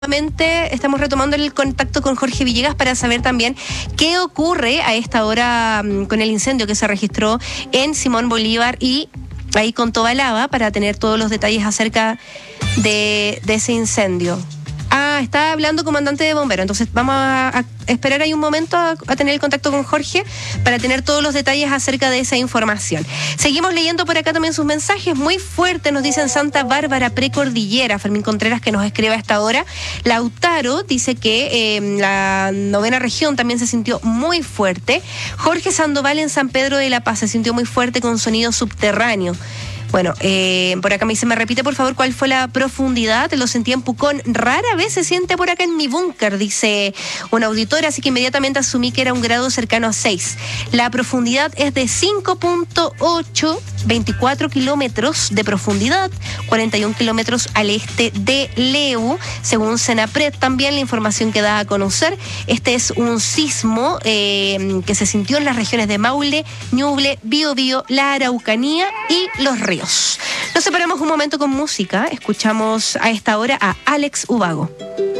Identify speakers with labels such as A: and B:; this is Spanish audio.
A: Nuevamente estamos retomando el contacto con Jorge Villegas para saber también qué ocurre a esta hora con el incendio que se registró en Simón Bolívar y ahí con Tobalaba, para tener todos los detalles acerca de ese incendio. Está hablando comandante de bomberos, entonces vamos a esperar ahí un momento a tener el contacto con Jorge para tener todos los detalles acerca de esa información. Seguimos leyendo por acá también sus mensajes, muy fuertes, nos dicen Santa Bárbara, precordillera, Fermín Contreras que nos escribe a esta hora. Lautaro dice que la 9ª región también se sintió muy fuerte. Jorge Sandoval en San Pedro de la Paz se sintió muy fuerte con sonido subterráneo. Bueno, por acá me dice, me repite por favor cuál fue la profundidad. Lo sentí en Pucón, rara vez se siente por acá en mi búnker, dice una auditora, así que inmediatamente asumí que era un grado cercano a 6. La profundidad es de 5.8, 24 kilómetros de profundidad, 41 kilómetros al este de Leu, según Senapred. También la información que da a conocer, este es un sismo que se sintió en las regiones de Maule, Ñuble, Biobío, la Araucanía y Los Ríos. Nos separamos un momento con música. Escuchamos a esta hora a Alex Ubago.